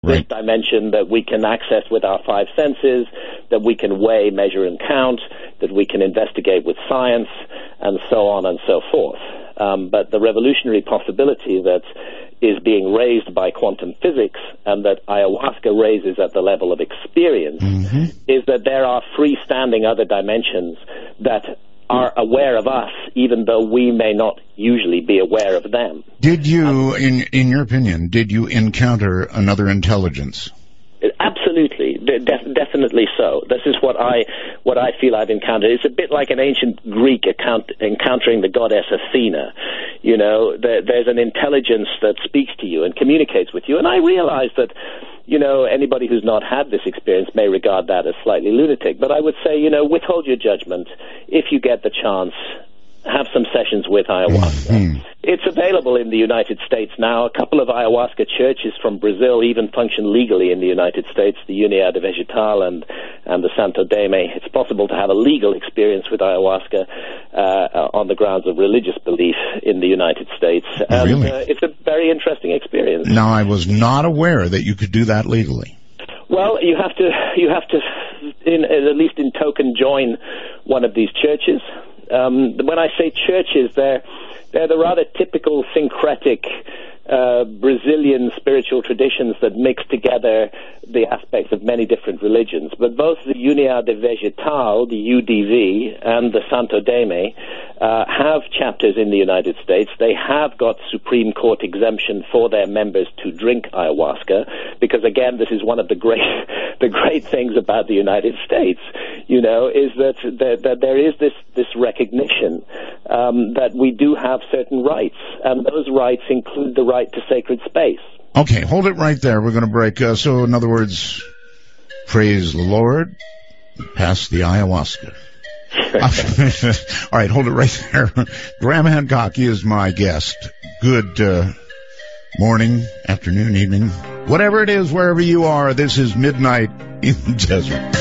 This dimension that we can access with our five senses, that we can weigh, measure, and count, that we can investigate with science, and so on and so forth. But the revolutionary possibility that is being raised by quantum physics and that ayahuasca raises at the level of experience is that there are freestanding other dimensions that are aware of us, even though we may not usually be aware of them. Did you, in your opinion, did you encounter another intelligence? Absolutely, definitely so. This is what I feel I've encountered. It's a bit like an ancient Greek encountering the goddess Athena. You know, there's an intelligence that speaks to you and communicates with you. And I realize that, you know, anybody who's not had this experience may regard that as slightly lunatic. But I would say, you know, withhold your judgment if you get the chance. Have some sessions with ayahuasca. It's available in the United States now. A couple of ayahuasca churches from Brazil even function legally in the United States, the Unidad Vegetal and the Santo Daime. It's possible to have a legal experience with ayahuasca on the grounds of religious belief in the United States. And, really? It's a very interesting experience. Now, I was not aware that you could do that legally. Well, you have to, at least in token, join one of these churches. When I say churches, they're the rather typical syncretic Brazilian spiritual traditions that mix together the aspects of many different religions. But both the Unidad Vegetal, the UDV, and the Santo Daime have chapters in the United States. They have got Supreme Court exemption for their members to drink ayahuasca, because again, this is one of the great things about the United States, you know, is that there is this recognition that we do have certain rights, and those rights include the right to sacred space. Okay, hold it right there. We're going to break. So, in other words, praise the Lord, pass the ayahuasca. All right, hold it right there. Graham Hancock is my guest. Good morning, afternoon, evening, whatever it is, wherever you are. This is Midnight in the Desert.